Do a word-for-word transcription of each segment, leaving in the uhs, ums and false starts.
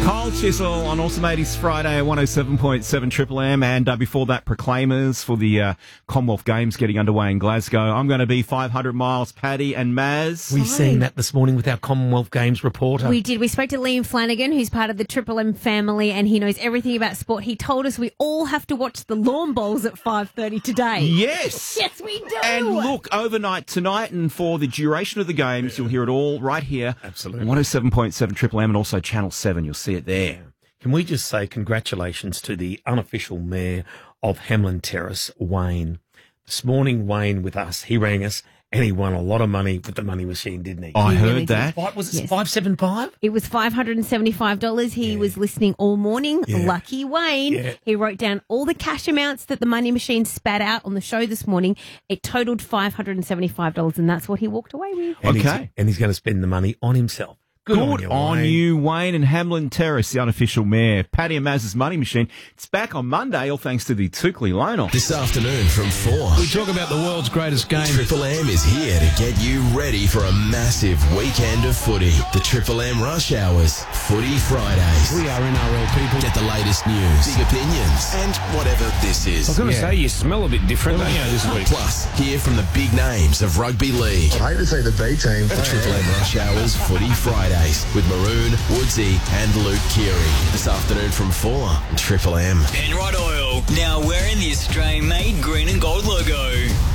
Cold Chisel on Awesome eighties Friday at one oh seven point seven Triple M, and uh, before that, Proclaimers for the uh, Commonwealth Games getting underway in Glasgow. I'm going to be five hundred miles, Paddy and Maz. We've seen that this morning with our Commonwealth Games reporter. We did. We spoke to Liam Flanagan, who's part of the Triple M family, and he knows everything about sport. He told us we all have to watch the lawn bowls at five thirty today. Yes. Yes, we do. And look, overnight tonight and for the duration of the games, you'll hear it all right here. Absolutely. one oh seven point seven Triple M and also Channel seven. You'll see it there. Can we just say congratulations to the unofficial mayor of Hamlin Terrace, Wayne. This morning, Wayne with us, he rang us and he won a lot of money with the money machine, didn't he? I He heard really that. What was it, Yes. five seven five? It was five hundred seventy-five dollars. He was listening all morning. Yeah. Lucky Wayne. Yeah. He wrote down all the cash amounts that the money machine spat out on the show this morning. It totaled five hundred seventy-five dollars, and that's what he walked away with. And Okay. He's, and he's going to spend the money on himself. Good, Good on, on you, Wayne. you, Wayne, and Hamlin Terrace, the unofficial mayor. Paddy and Maz's Money Machine. It's back on Monday, all thanks to the Tukely loan-off. This afternoon from four. We talk about the world's greatest game. Triple M is here to get you ready for a massive weekend of footy. The Triple M Rush Hours Footy Fridays. We are N R L people. Get the latest news, big opinions, and whatever this is. I was going to Yeah. say, you smell a bit different, don't you, this week? Plus, hear from the big names of rugby league. I hate to say the B team. The Triple M Rush Hours Footy Fridays with Maroon, Woodsy, and Luke Keary. This afternoon from four on Triple M. Penrod Oil, now wearing the Australian-made green and gold logo.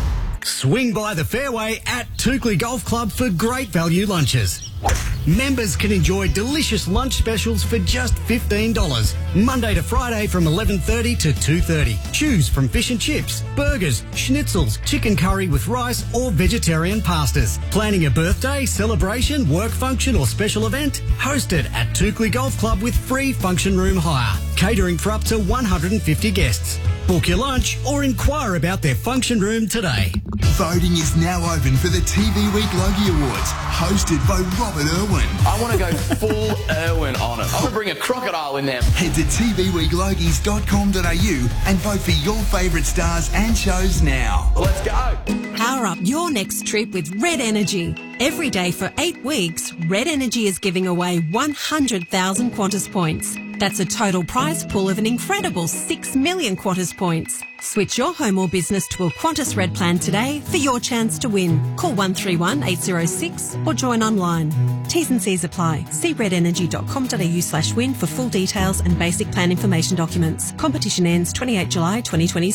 Swing by the fairway at Tukely Golf Club for great value lunches. Members can enjoy delicious lunch specials for just fifteen dollars. Monday to Friday from eleven thirty to two thirty. Choose from fish and chips, burgers, schnitzels, chicken curry with rice or vegetarian pastas. Planning a birthday, celebration, work function or special event? Host it at Tukely Golf Club with free function room hire. Catering for up to one hundred fifty guests. Book your lunch or inquire about their function room today. Voting is now open for the T V Week Logie Awards, hosted by Robert Irwin. I want to go full Irwin on it. I'm going to bring a crocodile in there. Head to t v week logies dot com dot a u and vote for your favourite stars and shows now. Let's go. Power up your next trip with Red Energy. Every day for eight weeks, Red Energy is giving away one hundred thousand Qantas points. That's a total prize pool of an incredible six million Qantas points. Switch your home or business to a Qantas Red plan today for your chance to win. Call one three one eight oh six or join online. T's and C's apply. See red energy dot com dot a u slash win for full details and basic plan information documents. Competition ends twenty-eighth of July twenty twenty-six.